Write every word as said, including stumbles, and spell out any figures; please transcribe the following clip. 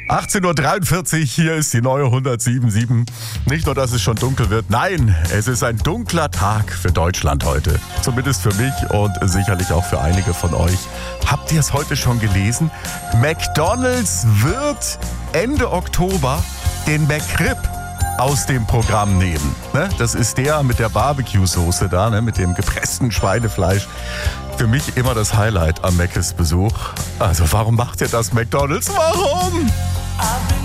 achtzehn Uhr dreiundvierzig, hier ist die neue hundertsieben Komma sieben. Nicht nur, dass es schon dunkel wird, nein, es ist ein dunkler Tag für Deutschland heute. Zumindest für mich und sicherlich auch für einige von euch. Habt ihr es heute schon gelesen? McDonald's wird Ende Oktober den McRib aus dem Programm nehmen. Ne? Das ist der mit der Barbecue-Soße da, ne? Mit dem gepressten Schweinefleisch. Für mich immer das Highlight am Mc's Besuch. Also warum macht ihr das, McDonald's? Warum?